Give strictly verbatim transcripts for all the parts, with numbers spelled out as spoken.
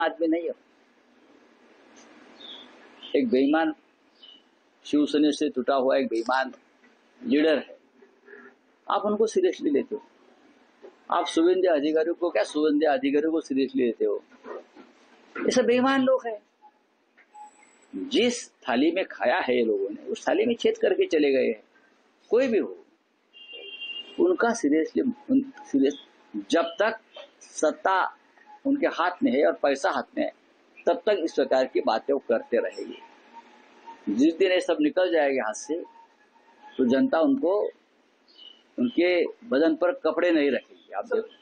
आदमी नहीं है, एक बेईमान शिवसेना से टूटा हुआ एक बेईमान लीडर है। आप उनको सीरियसली लेते हो? आप शुभेंदु अधिकारी को क्या शुभेंदु अधिकारी को सीरियसली लेते हो? ये सब बेईमान लोग हैं। जिस थाली में खाया है ये लोगों ने, उस थाली में छेद करके चले गए हैं। कोई भी हो, उनका सीरियसली सीरियस जब तक सत्ता उनके हाथ में है और पैसा हाथ में है, तब तक इस प्रकार की बातें वो करते रहेंगे। जिस दिन ये सब निकल जाएंगे हाथ से, तो जनता उनको उनके बदन पर कपड़े नहीं रखेगी। आप देखो।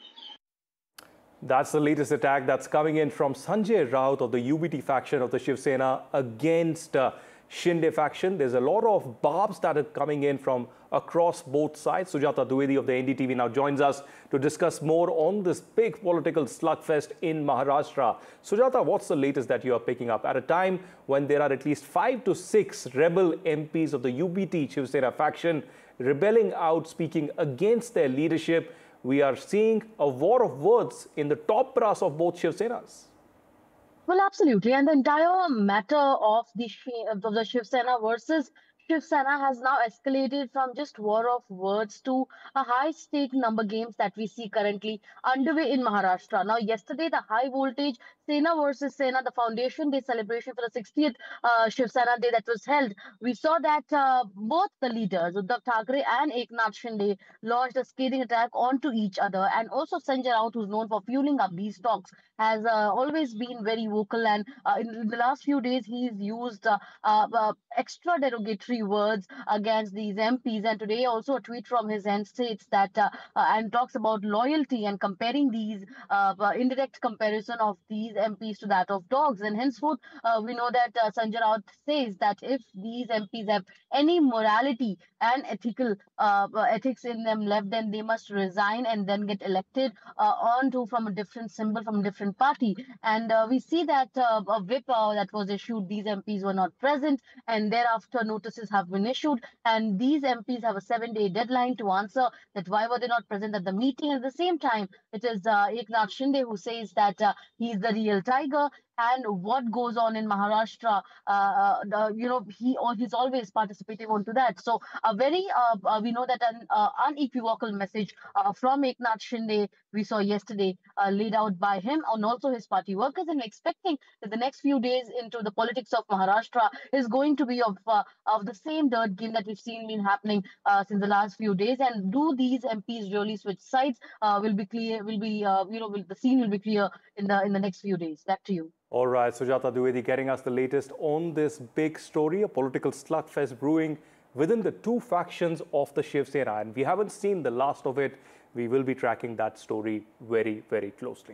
That's the latest attack that's coming in from Sanjay Raut of the U B T faction of the Shiv Sena against uh, Shinde faction. There's a lot of barbs that are coming in from across both sides. Sujata Dwivedi of the N D T V now joins us to discuss more on this big political slugfest in Maharashtra. Sujata, what's the latest that you are picking up at a time when there are at least five to six rebel M Ps of the U B T Shiv Sena faction rebelling out, speaking against their leadership? We are seeing a war of words in the top brass of both Shiv Senas. Well, absolutely. And the entire matter of the, of the Shiv Sena versus Shiv Sena has now escalated from just war of words to a high-stake number games that we see currently underway in Maharashtra. Now, yesterday, the high-voltage Sena versus Sena, the Foundation Day celebration for the sixtieth uh, Shiv Sena Day that was held, we saw that uh, both the leaders, Uddhav Thackeray and Eknath Shinde, launched a scathing attack onto each other. And also Sanjay Raut, who's known for fueling up these talks, has uh, always been very vocal. And uh, in the last few days, he's used uh, uh, uh, extra derogatory words against these M Ps. And today also a tweet from his end states that uh, uh, and talks about loyalty and comparing these uh, uh, indirect comparison of these M Ps to that of dogs. And henceforth, uh, we know that uh, Sanjay Raut says that if these M Ps have any morality and ethical uh, ethics in them left, then they must resign and then get elected uh, onto from a different symbol, from a different party. And uh, we see that uh, a whip uh, that was issued, these M Ps were not present, and thereafter notices have been issued, and these M Ps have a seven-day deadline to answer that why were they not present at the meeting. At the same time, it is uh, Eknath Shinde who says that uh, he's the real tiger, and what goes on in Maharashtra, uh, the, you know, he or he's always participating onto that. So a very, uh, uh, we know that an uh, unequivocal message uh, from Eknath Shinde we saw yesterday uh, laid out by him and also his party workers, and expecting that the next few days into the politics of Maharashtra is going to be of uh, of the same dirt game that we've seen been happening uh, since the last few days. And do these M Ps really switch sides? Uh, will be clear. Will be uh, you know will, the scene will be clear in the in the next few days. Back to you. All right, Sujata Dwivedi getting us the latest on this big story, a political slugfest brewing within the two factions of the Shiv Sena. And we haven't seen the last of it. We will be tracking that story very, very closely.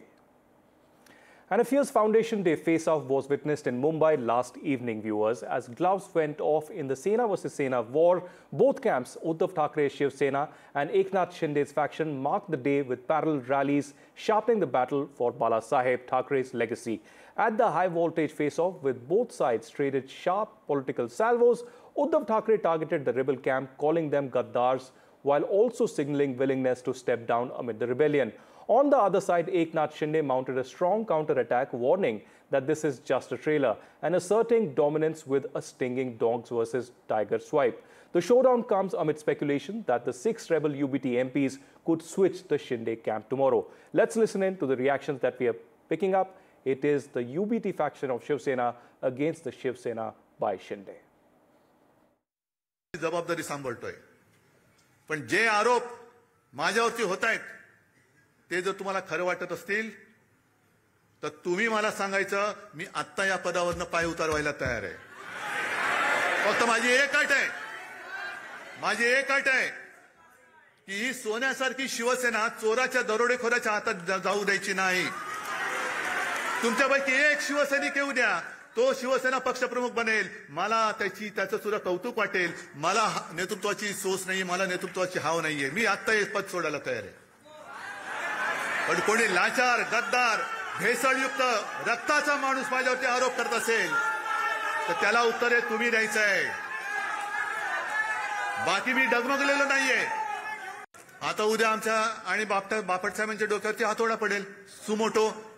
And a fierce Foundation Day face-off was witnessed in Mumbai last evening, viewers, as gloves went off in the Sena versus Sena war. Both camps, Uddhav Thackeray's Shiv Sena and Eknath Shinde's faction, marked the day with parallel rallies, sharpening the battle for Bala Saheb Thackeray's legacy. At the high-voltage face-off, with both sides traded sharp political salvos, Uddhav Thackeray targeted the rebel camp, calling them Gaddars, while also signaling willingness to step down amid the rebellion. On the other side, Eknath Shinde mounted a strong counter-attack, warning that this is just a trailer and asserting dominance with a stinging dogs versus tiger swipe. The showdown comes amid speculation that the six rebel U B T M Ps could switch the Shinde camp tomorrow. Let's listen in to the reactions that we are picking up. It is the U B T faction of Shiv Sena against the Shiv Sena by Shinde. जबाबदारी सांभाळतोय, पण जे आरोप माझ्यावरती होतायत ते जर तुम्हाला खरं वाटत असतील तर तुम्ही मला सांगायचं, मी आत्ता या पदावरनं पाय उतारवायला तयार आहे. फक्त माझी एक अट आहे, माझी एक अट आहे की ही सोन्यासारखी शिवसेना चोराच्या दरोडेखोराच्या हातात जाऊ द्यायची नाही. तुमच्यापैकी एक शिवसैनिक येऊ द्या, तो शिवसेना पक्षप्रमुख बनेल, मला त्याची त्याचं सुद्धा कौतुक वाटेल. मला नेतृत्वाची सोच नाही, मला नेतृत्वाची हाव नाहीये. मी आत्ता हे पद सोडायला तयार आहे. पण कोणी लाचार, गद्दार, भेसळयुक्त रक्ताचा माणूस माझ्यावरती आरोप करत असेल तर त्याला उत्तर हे तुम्ही द्यायचं आहे. बाकी मी डगमगलेलो नाहीये. आता उद्या आमच्या आणि बापट बापट साहेबांच्या डोक्यावरती हातोडा पडेल, सुमोटो